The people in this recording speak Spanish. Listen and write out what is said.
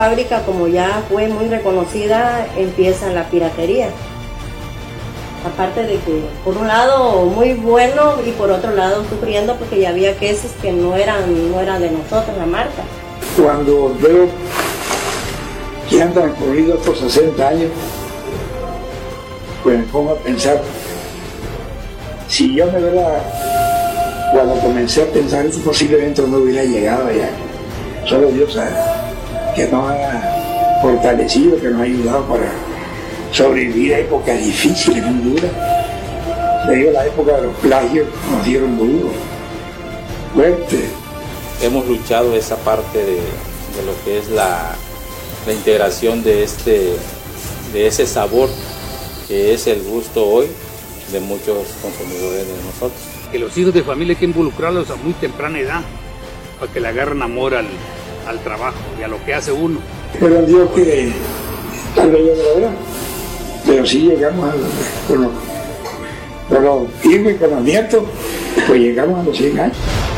La fábrica, como ya fue muy reconocida, empieza la piratería. Aparte de que, por un lado, muy bueno y por otro lado, sufriendo porque ya había quesos que no eran de nosotros, la marca. Cuando veo que han transcurrido estos 60 años, pues me pongo a pensar, si yo cuando comencé a pensar eso, posiblemente no hubiera llegado allá. Solo Dios sabe que nos ha fortalecido, que nos ha ayudado para sobrevivir a épocas difíciles, muy duras. Le digo, la época de los plagios nos dieron duro, fuerte. Hemos luchado esa parte de lo que es la integración de ese sabor que es el gusto hoy de muchos consumidores de nosotros. Que los hijos de familia hay que involucrarlos a muy temprana edad para que le agarren amor al trabajo y a lo que hace uno. Pero Dios que tal vez yo no lo verá, pero sí llegamos con los hijos y con los nietos, pues llegamos a los 100 años.